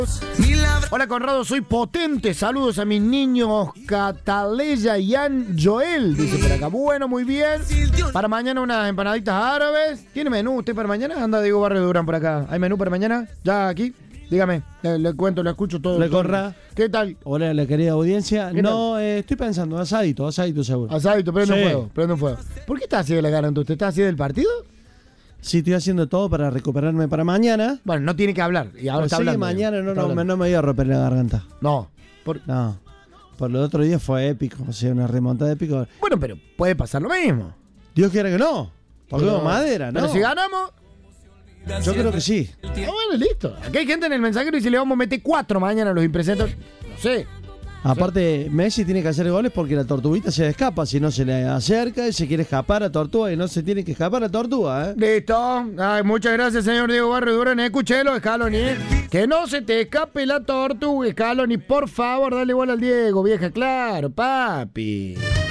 Hola Conrado, soy potente. Saludos a mis niños Cataleya y An Joel. Dice por acá. Bueno, muy bien. Para mañana unas empanaditas árabes. ¿Tiene menú usted para mañana? Anda Diego Barrio Durán por acá. ¿Hay menú para mañana? ¿Ya aquí? Dígame, le cuento, le escucho todo. Le corra. ¿Qué tal? Hola, la querida audiencia. No, estoy pensando, asadito seguro. Asadito, prende un fuego. ¿Por qué está así de la garganta usted? ¿Está así del partido? Sí, estoy haciendo todo para recuperarme para mañana. Bueno, no tiene que hablar. Y ahora está sí, hablando. Mañana no me voy a romper la garganta. No. No. Por lo otro día fue épico, o sea, una remontada épica. Bueno, pero puede pasar lo mismo. Dios quiera que no. Porque madera, ¿no? Pero si ganamos... Yo creo que sí. Bueno, listo. Aquí hay gente en el mensajero y si le vamos a meter 4 mañana a los impresentes, no sé. Aparte, Messi tiene que hacer goles porque la Tortuguita se escapa. Si no se le acerca y se quiere escapar a Tortuga y no se tiene que escapar a Tortuga, ¿eh? Listo. Ay, muchas gracias, señor Diego Barrio Durán. Escúchelo, Scaloni. Que no se te escape la Tortuga, Scaloni. Por favor, dale bola al Diego, vieja. Claro, papi.